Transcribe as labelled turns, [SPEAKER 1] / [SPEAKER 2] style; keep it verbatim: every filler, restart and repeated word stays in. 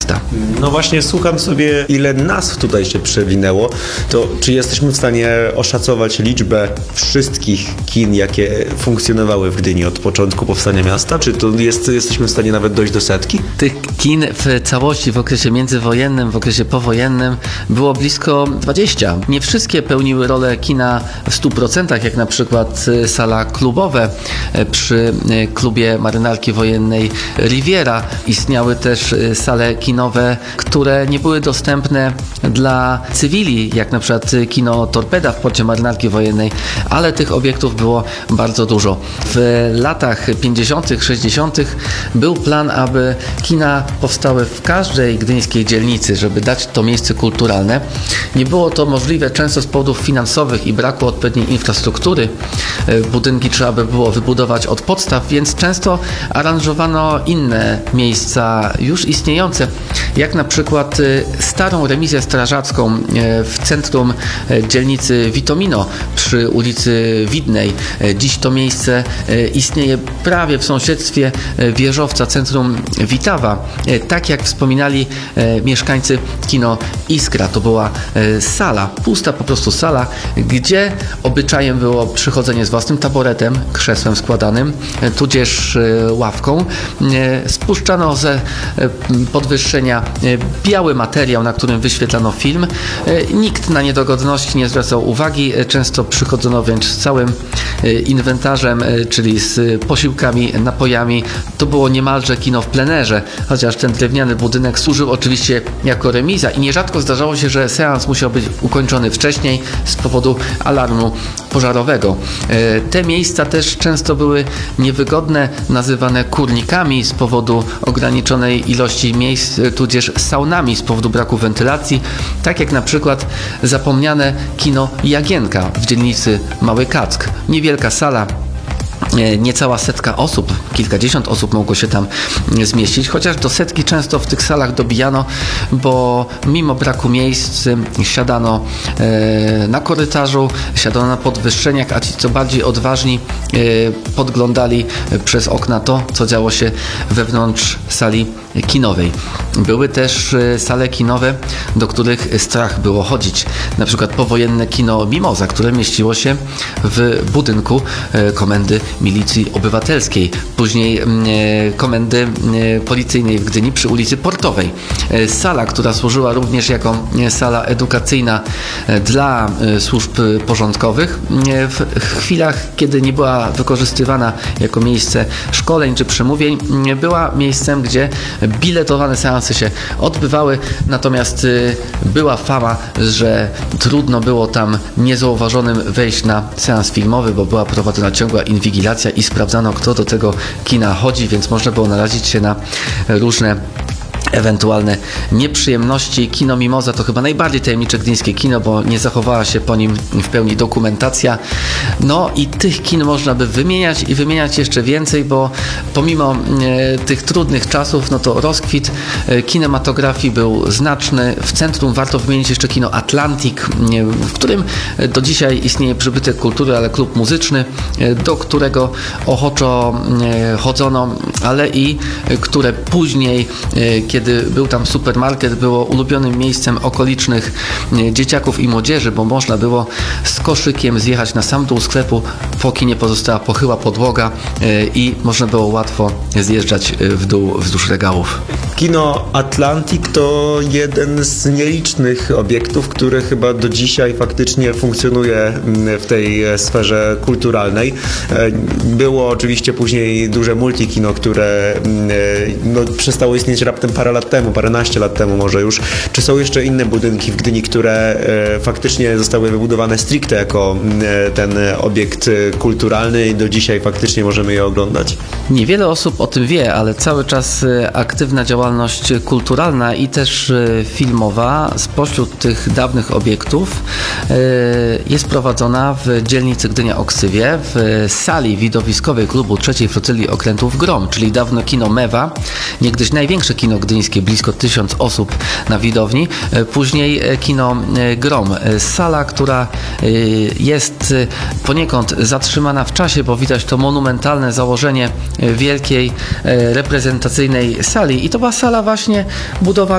[SPEAKER 1] miasta.
[SPEAKER 2] No właśnie, słucham sobie, ile nazw tutaj się przewinęło, to czy jesteśmy w stanie oszacować liczbę wszystkich kin, jakie funkcjonowały w Gdyni od początku powstania miasta? Czy to jest, jesteśmy w stanie nawet dojść do setki?
[SPEAKER 1] Tych kin w całości w okresie międzywojennym, w okresie powojennym było blisko dwadzieścia. Nie wszystkie pełniły rolę kina w stu procentach, jak na przykład sala klubowe przy klubie Marynarki Wojennej Riviera. Istniały też sale kinowe, które nie były dostępne dla cywili, jak na przykład kino Torpeda w porcie Marynarki Wojennej, ale tych obiektów było bardzo dużo. W latach pięćdziesiątych, sześćdziesiątych był plan, aby kina powstały w każdej gdyńskiej dzielnicy, żeby dać to miejsce kulturalne. Nie było to możliwe często z powodów finansowych i braku odpowiedniej infrastruktury. Budynki trzeba by było wybudować od podstaw, więc często aranżowano inne miejsca już istniejące, jak na przykład starą remizję strażacką w centrum dzielnicy Witomino przy ulicy Widnej. Dziś to miejsce istnieje prawie w sąsiedztwie wieżowca centrum Witawa. Tak jak wspominali mieszkańcy, kino Iskra to była sala, pusta po prostu sala, gdzie obyczajem było przychodzenie z własnym taboretem, krzesłem składanym, tudzież ławką. Spuszczano ze podwyższenia biały materiał, na którym wyświetlano film. Nikt na niedogodności nie zwracał uwagi. Często przychodzono wręcz z całym inwentarzem, czyli z posiłkami, napojami. To było niemalże kino w plenerze, chociaż ten drewniany budynek służył oczywiście jako remiza i nierzadko zdarzało się, że seans musiał być ukończony wcześniej z powodu alarmu pożarowego. Te miejsca też często były niewygodne, nazywane kurnikami z powodu ograniczonej ilości miejsc, tudzież saunami z powodu braku wentylacji, tak jak na przykład zapomniane kino Jagienka w dzielnicy Mały Kack. Niewielka sala, niecała setka osób, kilkadziesiąt osób mogło się tam zmieścić, chociaż do setki często w tych salach dobijano, bo mimo braku miejsc siadano na korytarzu, siadano na podwyższeniach, a ci co bardziej odważni podglądali przez okna to, co działo się wewnątrz sali kinowej. Były też sale kinowe, do których strach było chodzić. Na przykład powojenne kino Mimoza, które mieściło się w budynku Komendy Milicji Obywatelskiej, później Komendy Policyjnej w Gdyni przy ulicy Portowej. Sala, która służyła również jako sala edukacyjna dla służb porządkowych. W chwilach, kiedy nie była wykorzystywana jako miejsce szkoleń czy przemówień, była miejscem, gdzie biletowane seanse się odbywały, natomiast była fama, że trudno było tam niezauważonym wejść na seans filmowy, bo była prowadzona ciągła inwigilacja i sprawdzano, kto do tego kina chodzi, więc można było narazić się na różne ewentualne nieprzyjemności. Kino Mimoza to chyba najbardziej tajemnicze gdyńskie kino, bo nie zachowała się po nim w pełni dokumentacja. No i tych kin można by wymieniać i wymieniać jeszcze więcej, bo pomimo e, tych trudnych czasów, no to rozkwit e, kinematografii był znaczny. W centrum warto wymienić jeszcze kino Atlantic, e, w którym do dzisiaj istnieje przybytek kultury, ale klub muzyczny, e, do którego ochoczo e, chodzono, ale i e, które później, e, kiedy Kiedy był tam supermarket, było ulubionym miejscem okolicznych dzieciaków i młodzieży, bo można było z koszykiem zjechać na sam dół sklepu, póki nie pozostała pochyła podłoga i można było łatwo zjeżdżać w dół wzdłuż regałów.
[SPEAKER 2] Kino Atlantic to jeden z nielicznych obiektów, który chyba do dzisiaj faktycznie funkcjonuje w tej sferze kulturalnej. Było oczywiście później duże multikino, które no, przestało istnieć raptem parę lat temu, paręnaście lat temu może już. Czy są jeszcze inne budynki w Gdyni, które e, faktycznie zostały wybudowane stricte jako e, ten obiekt kulturalny i do dzisiaj faktycznie możemy je oglądać?
[SPEAKER 1] Niewiele osób o tym wie, ale cały czas aktywna działalność kulturalna i też filmowa spośród tych dawnych obiektów e, jest prowadzona w dzielnicy Gdynia-Oksywie w sali widowiskowej klubu trzeciej Flotyli Okrętów Grom, czyli dawno kino Mewa, niegdyś największe kino gdyńskie, blisko tysiąc osób na widowni, później kino Grom. Sala, która jest poniekąd zatrzymana w czasie, bo widać to monumentalne założenie wielkiej reprezentacyjnej sali i to była sala właśnie budowana